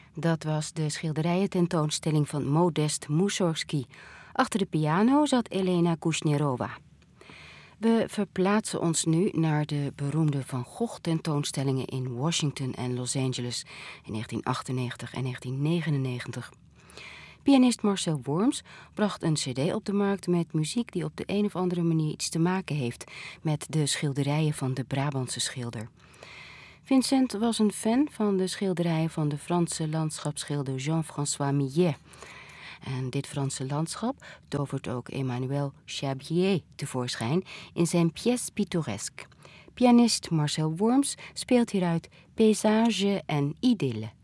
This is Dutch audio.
Dat was de schilderijententoonstelling van Modest Mussorgsky. Achter de piano zat Elena Kusnerova. We verplaatsen ons nu naar de beroemde Van Gogh-tentoonstellingen in Washington en Los Angeles in 1998 en 1999. Pianist Marcel Worms bracht een cd op de markt met muziek die op de een of andere manier iets te maken heeft met de schilderijen van de Brabantse schilder. Vincent was een fan van de schilderijen van de Franse landschapsschilder Jean-François Millet. En dit Franse landschap tovert ook Emmanuel Chabrier tevoorschijn in zijn pièce pittoresque. Pianist Marcel Worms speelt hieruit Paysage en Idylle.